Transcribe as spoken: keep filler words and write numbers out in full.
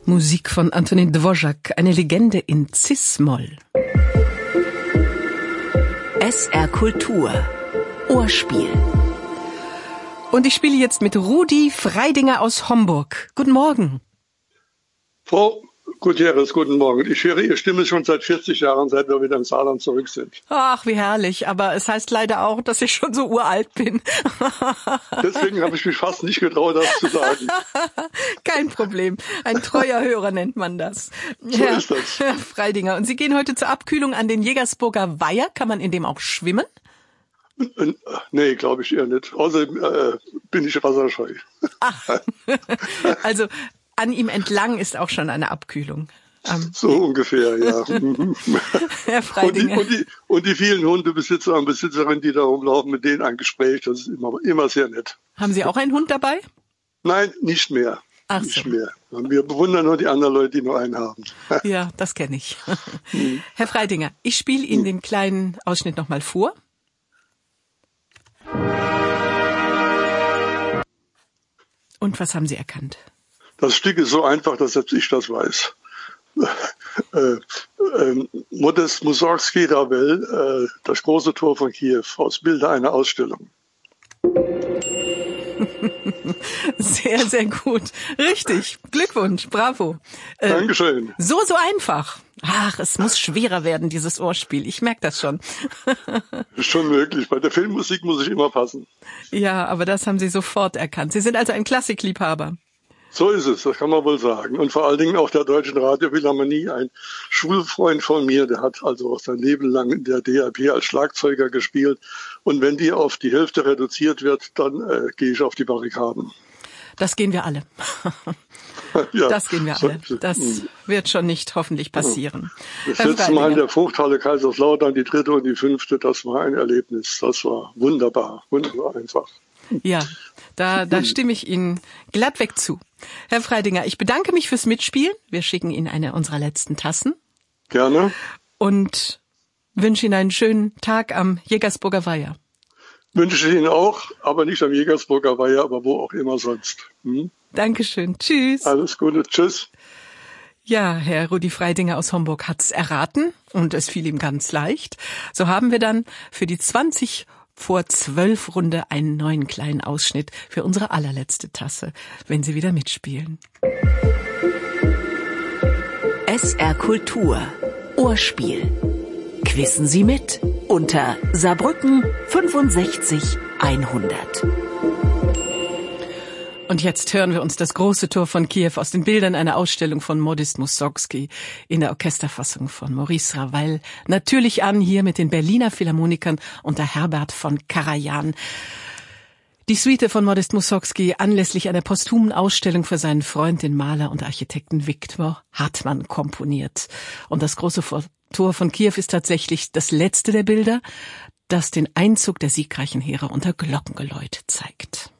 Musik von Antonin Dvořák, eine Legende in Cis-Moll. S R Kultur. Ohrspiel. Und ich spiele jetzt mit Rudi Freidinger aus Homburg. Guten Morgen. Frau Gutierrez, guten Morgen. Ich höre Ihre Stimme schon seit vierzig Jahren, seit wir wieder im Saarland zurück sind. Ach, wie herrlich. Aber es heißt leider auch, dass ich schon so uralt bin. Deswegen habe ich mich fast nicht getraut, das zu sagen. Kein Problem. Ein treuer Hörer nennt man das. So Herr, ist das. Herr Freidinger. Und Sie gehen heute zur Abkühlung an den Jägersburger Weiher. Kann man in dem auch schwimmen? Nee, glaube ich eher nicht. Außerdem äh, bin ich wasserscheu. Ach, also an ihm entlang ist auch schon eine Abkühlung. Um, so ungefähr, ja. Herr Freidinger. Und die, und, die, und die vielen Hundebesitzer und Besitzerinnen, die da rumlaufen, mit denen ein Gespräch, das ist immer, immer sehr nett. Haben Sie auch einen Hund dabei? Nein, nicht mehr. Ach nicht so. mehr. Wir bewundern nur die anderen Leute, die nur einen haben. Ja, das kenne ich. Herr Freidinger, ich spiele Ihnen den kleinen Ausschnitt nochmal vor. Und was haben Sie erkannt? Das Stück ist so einfach, dass selbst ich das weiß. äh, äh, Modest Mussorgsky Ravel, äh, das große Tor von Kiew, aus Bilder einer Ausstellung. Sehr, sehr gut. Richtig. Glückwunsch. Bravo. Äh, Dankeschön. So, so einfach. Ach, es muss schwerer werden, dieses Ohrspiel. Ich merke das schon. Ist schon möglich. Bei der Filmmusik muss ich immer passen. Ja, aber das haben Sie sofort erkannt. Sie sind also ein Klassikliebhaber. So ist es, das kann man wohl sagen. Und vor allen Dingen auch der Deutschen Radiophilharmonie, ein Schulfreund von mir, der hat also auch sein Leben lang in der D R P als Schlagzeuger gespielt. Und wenn die auf die Hälfte reduziert wird, dann äh, gehe ich auf die Barrikaden. Das gehen wir alle. Ja, das gehen wir alle. Das wird schon nicht hoffentlich passieren. Das letzte Mal in der Fruchthalle Kaiserslautern, die dritte und die fünfte, das war ein Erlebnis. Das war wunderbar, wunderbar einfach. Ja, da, da stimme ich Ihnen glattweg zu. Herr Freidinger, ich bedanke mich fürs Mitspielen. Wir schicken Ihnen eine unserer letzten Tassen. Gerne. Und wünsche Ihnen einen schönen Tag am Jägersburger Weiher. Wünsche ich Ihnen auch, aber nicht am Jägersburger Weiher, aber wo auch immer sonst. Hm? Dankeschön. Tschüss. Alles Gute. Tschüss. Ja, Herr Rudi Freidinger aus Homburg hat's erraten und es fiel ihm ganz leicht. So haben wir dann für die zwanzig vor zwölf Runde einen neuen kleinen Ausschnitt für unsere allerletzte Tasse, wenn Sie wieder mitspielen. S R Kultur. Ohrspiel. Quissen Sie mit unter Saarbrücken fünfundsechzig hundert. Und jetzt hören wir uns das große Tor von Kiew aus den Bildern einer Ausstellung von Modest Mussorgsky in der Orchesterfassung von Maurice Ravel natürlich an, hier mit den Berliner Philharmonikern unter Herbert von Karajan. Die Suite von Modest Mussorgsky anlässlich einer posthumen Ausstellung für seinen Freund, den Maler und Architekten Viktor Hartmann, komponiert. Und das große Tor von Kiew ist tatsächlich das letzte der Bilder, das den Einzug der siegreichen Heere unter Glockengeläut zeigt.